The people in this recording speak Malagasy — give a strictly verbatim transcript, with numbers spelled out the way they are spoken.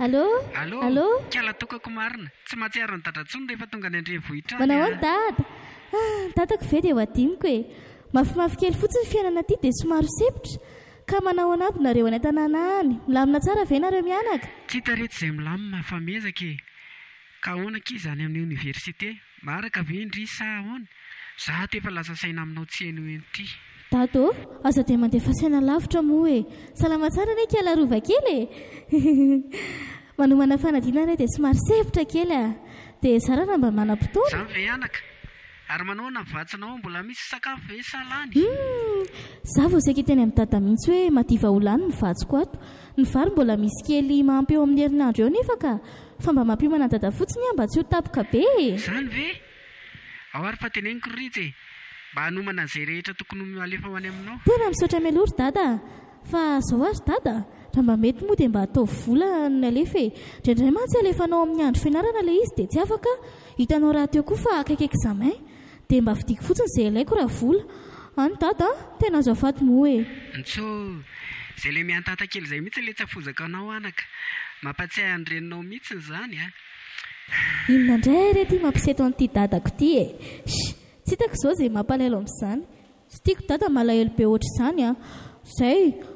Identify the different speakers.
Speaker 1: Allo?
Speaker 2: Allo?
Speaker 1: Allo?
Speaker 2: Kala tokako marina. Tsy mahatsiaro ny dadratsony rehefa tonga any andrenivohitra.
Speaker 1: Manao ahoana dada? Ah, dadako ve dia ho adiniko e. Mafimafy kely fotsiny fiainana aty dia somary sepitra. Ka manao anampy nareo any an-tanàna any. Milamina tsara ve nareo mianaka?
Speaker 2: Tsy hita reto izay milamina mafamezaka e. Ka ahoana kizy any amin'ny oniversite? Maraka ve indry sa ahoana? Zaho tefa lasa saina aminao tsy eny ity.
Speaker 1: Dado, aza dia mandefa saina lavitra moa e. Salama tsara ne kala rova kely e. Manomana fanadinana dia somary sepitra kely a. Dia tsara raha mba manam-potoana.
Speaker 2: Izany ve anaka? Ary manao na vatsinao mbola misy sakafo ve salany?
Speaker 1: Hmm, za vao saika teny amin'ny dada mihitsy hoe madiva ho lany ny vatsiko ato. Ny vary mbola misy kely mampeo amin'ny herinandro eo nefa ka fa mba mampiomana dada fotsiny aho mba tsy ho tapoka be.
Speaker 2: Izany ve? Ao ary fa teneniko ritsy e. Mba hanomana izay rehetra tokony alefa ho any aminao.
Speaker 1: Tena misaotra mialory dada. Fa zao ary dada, raha mba mety moa dia mba atao vola ny alefa e. Indraindray mantsy alefanao amin'ny andro fianarana ilay izy dia tsy afaka. Hitanao raha teo koa fa akaiky examen. Dia mba vidiko fotsiny izay ilaiko raha vola. Any dada, tena azafady moa e.
Speaker 2: Ntso, izay ilay miantata kely izay mihitsy ilay tsafozaka anao anaka. Mampatsiahy any reninao mihitsy izany a.
Speaker 1: Inona indray rety mampiseto an'ity dadako ity e. Sh, tsy hitako izao izay mampalahelo amin'izany. Tsy tiako dada malahelo be ohatr' izany a. Izay